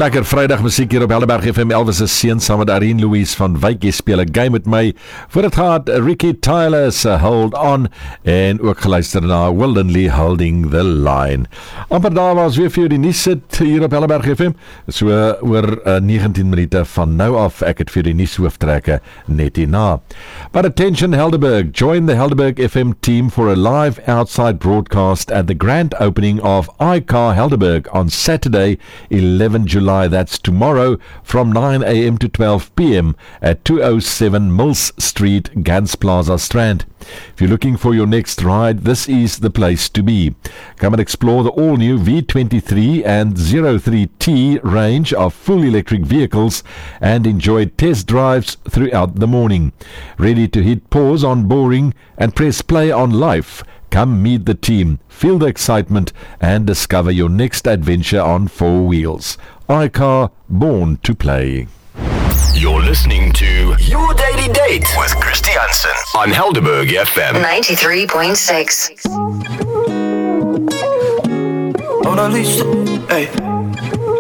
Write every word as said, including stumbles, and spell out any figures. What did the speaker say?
Lekker Vrydag musiek hier op Helderberg F M. Elvis is seun saam met Arien Louise van Wyk. Jy speel 'n game met my. Voor het gaat Ricky Tyler se Hold On en ook geluister na Wildenly Holding the Line. Amper daar was weer vir die nuus sit hier op Helderberg F M. So oor uh, negentien minute van nou af. Ek het vir die nuus hooftrekke net hierna. But attention Helderberg, join the Helderberg F M team for a live outside broadcast at the grand opening of iCar Helderberg on Saturday, eleventh July. That's tomorrow from nine a m to twelve p m at two oh seven Mills Street, Gans Plaza, Strand. If you're looking for your next ride, this is the place to be. Come and explore the all-new V twenty-three and zero three T range of full electric vehicles and enjoy test drives throughout the morning. Ready to hit pause on boring and press play on life? Come meet the team, feel the excitement and discover your next adventure on four wheels. iCar, born to play. You're listening to Your Daily Date with Christy Hansen on Helderberg F M ninety-three point six. On a leash, hey.